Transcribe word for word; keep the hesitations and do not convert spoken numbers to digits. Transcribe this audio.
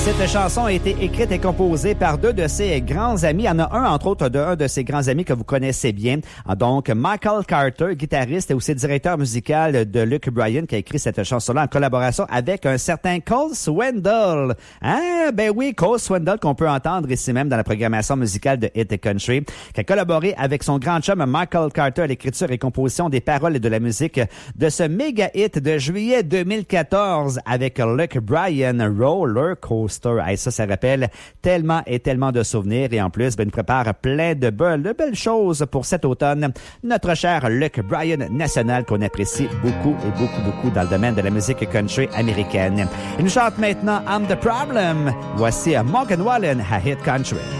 Cette chanson a été écrite et composée par deux de ses grands amis. Il y en a un, entre autres, de un de ses grands amis que vous connaissez bien. Donc, Michael Carter, guitariste et aussi directeur musical de Luke Bryan, qui a écrit cette chanson-là en collaboration avec un certain Cole Swindell. Hein? Ben oui, Cole Swindell, qu'on peut entendre ici même dans la programmation musicale de Hit Country, qui a collaboré avec son grand chum Michael Carter à l'écriture et composition des paroles et de la musique de ce méga hit de juillet deux mille quatorze avec Luke Bryan, Roller Coaster. Hey, ça, ça rappelle tellement et tellement de souvenirs. Et en plus, ben, il nous prépare plein de belles, de belles choses pour cet automne. Notre cher Luke Bryan national qu'on apprécie beaucoup et beaucoup, beaucoup dans le domaine de la musique country américaine. Il nous chante maintenant I'm the Problem. Voici Morgan Wallen à Hit Country.